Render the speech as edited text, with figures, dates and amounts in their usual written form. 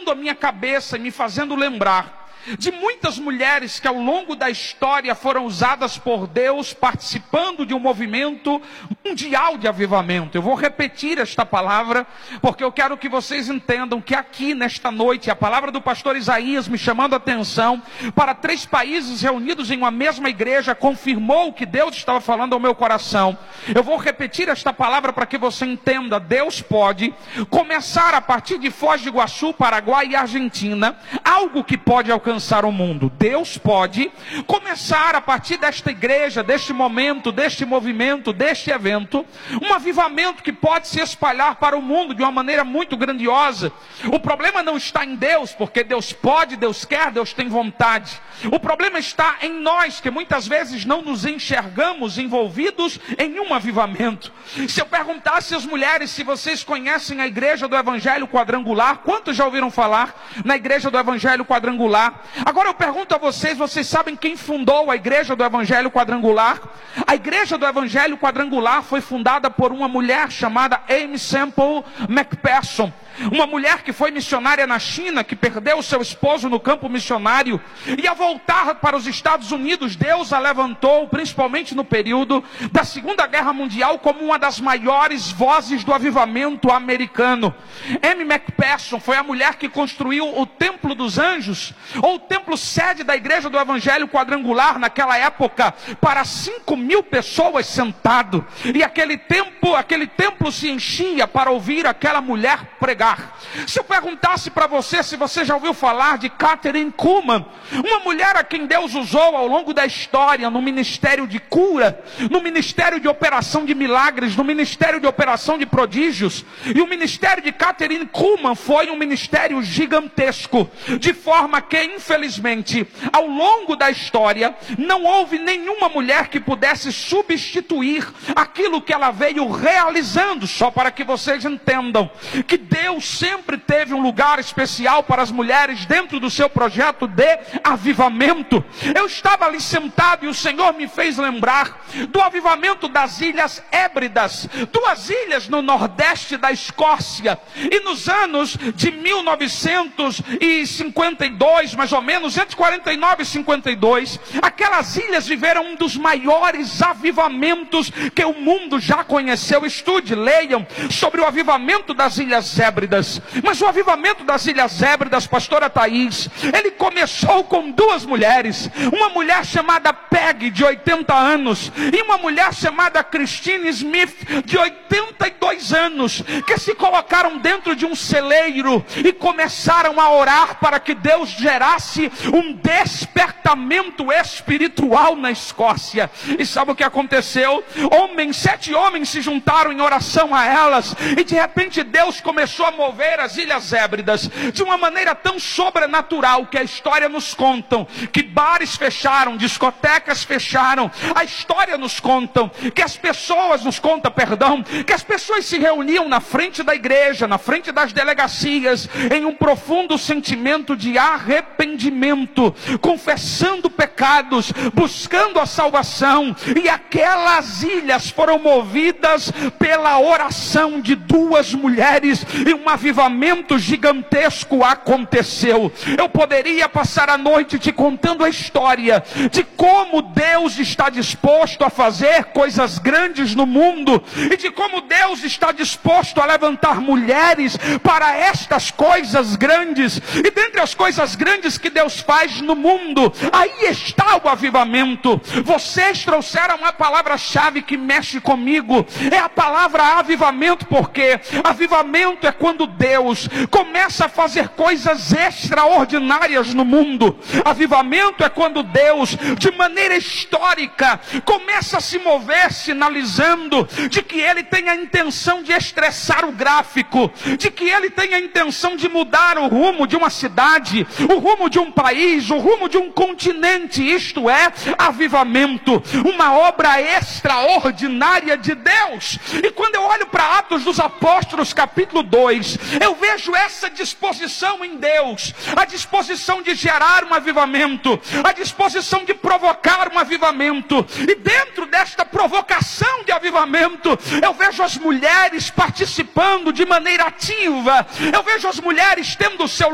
vindo à minha cabeça e me fazendo lembrar de muitas mulheres que ao longo da história foram usadas por Deus participando de um movimento mundial de avivamento. Eu vou repetir esta palavra porque eu quero que vocês entendam que aqui nesta noite a palavra do pastor Isaías me chamando a atenção para 3 países reunidos em uma mesma igreja confirmou o que Deus estava falando ao meu coração. Eu vou repetir esta palavra para que você entenda. Deus pode começar a partir de Foz do Iguaçu, Paraguai e Argentina, algo que pode alcançar o mundo. Deus pode começar a partir desta igreja, deste momento, deste movimento, deste evento, um avivamento que pode se espalhar para o mundo de uma maneira muito grandiosa. O problema não está em Deus, porque Deus pode, Deus quer, Deus tem vontade. O problema está em nós, que muitas vezes não nos enxergamos envolvidos em um avivamento. Se eu perguntasse às mulheres se vocês conhecem a igreja do Evangelho Quadrangular, quantos já ouviram falar na igreja do Evangelho Quadrangular? Agora eu pergunto a vocês, vocês sabem quem fundou a igreja do Evangelho Quadrangular? A igreja do Evangelho Quadrangular foi fundada por uma mulher chamada Aimee Semple McPherson. Uma mulher que foi missionária na China, que perdeu seu esposo no campo missionário, e ao voltar para os Estados Unidos, Deus a levantou, principalmente no período da Segunda Guerra Mundial, como uma das maiores vozes do avivamento americano. Aimee McPherson foi a mulher que construiu o Templo dos Anjos, ou o templo sede da igreja do Evangelho Quadrangular, naquela época, para 5.000 pessoas sentado, e aquele templo se enchia para ouvir aquela mulher pregar. Se eu perguntasse para você se você já ouviu falar de Kathryn Kuhlman, uma mulher a quem Deus usou ao longo da história no ministério de cura, no ministério de operação de milagres, no ministério de operação de prodígios, e o ministério de Kathryn Kuhlman foi um ministério gigantesco, de forma que infelizmente ao longo da história não houve nenhuma mulher que pudesse substituir aquilo que ela veio realizando. Só para que vocês entendam que Deus sempre teve um lugar especial para as mulheres dentro do seu projeto de avivamento. Eu estava ali sentado e o Senhor me fez lembrar do avivamento das Ilhas Hébridas, 2 ilhas no nordeste da Escócia, e nos anos de 1952, mais ou menos, entre 49 e 52, aquelas ilhas viveram um dos maiores avivamentos que o mundo já conheceu. Estude, leiam sobre o avivamento das Ilhas Hébridas. Mas o avivamento das Ilhas Hébridas, pastora Thaís, ele começou com 2 mulheres, uma mulher chamada Peg, de 80 anos, e uma mulher chamada Christine Smith, de 82 anos, que se colocaram dentro de um celeiro e começaram a orar para que Deus gerasse um despertamento espiritual na Escócia. E sabe o que aconteceu? 7 homens se juntaram em oração a elas, e de repente Deus começou a mover as Ilhas Hébridas de uma maneira tão sobrenatural que a história nos conta que bares fecharam, discotecas fecharam. A história nos conta que as pessoas que as pessoas se reuniam na frente da igreja, na frente das delegacias, em um profundo sentimento de arrependimento, confessando pecados, buscando a salvação, e aquelas ilhas foram movidas pela oração de 2 mulheres, e um avivamento gigantesco aconteceu. Eu poderia passar a noite te contando a história de como Deus está disposto a fazer coisas grandes no mundo, e de como Deus está disposto a levantar mulheres para estas coisas grandes. E dentre as coisas grandes que Deus faz no mundo, aí está o avivamento. Vocês trouxeram uma palavra-chave que mexe comigo, é a palavra avivamento, porque avivamento é quando Deus começa a fazer coisas extraordinárias no mundo. Avivamento é quando Deus, de maneira histórica, começa a se mover, sinalizando de que Ele tem a intenção de estressar o gráfico, de que Ele tem a intenção de mudar o rumo de uma cidade, o rumo de um país, o rumo de um continente. Isto é avivamento, uma obra extraordinária de Deus. E quando eu olho para Atos dos Apóstolos, capítulo 2, eu vejo essa disposição em Deus, a disposição de gerar um avivamento, a disposição de provocar um avivamento. E dentro desta provocação de avivamento, eu vejo as mulheres participando de maneira ativa, eu vejo as mulheres tendo o seu